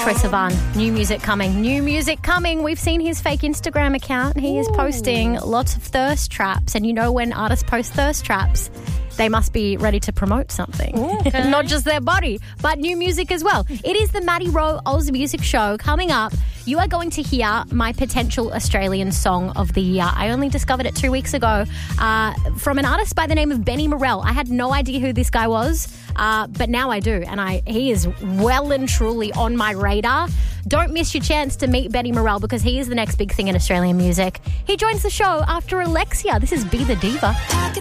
Troye Sivan, new music coming. New music coming. We've seen his fake Instagram account. He is posting lots of thirst traps. And you know when artists post thirst traps, they must be ready to promote something. Okay. Not just their body, but new music as well. It is the Maddie Rowe Oz Music Show. Coming up, you are going to hear my potential Australian song of the year. I only discovered it 2 weeks ago from an artist by the name of Benny Morel. I had no idea who this guy was, but now I do. And he is well and truly on my radar. Don't miss your chance to meet Benny Morel because he is the next big thing in Australian music. He joins the show after Alexia. This is Be the Diva.